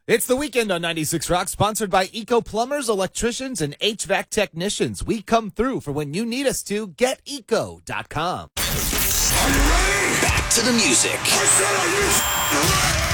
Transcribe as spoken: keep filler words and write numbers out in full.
It's the weekend on ninety-six Rock, sponsored by Eco Plumbers, Electricians, and H V A C Technicians. We come through for when you need us to. Get eco dot com. Are you ready? Back to the music. I said, are you ready?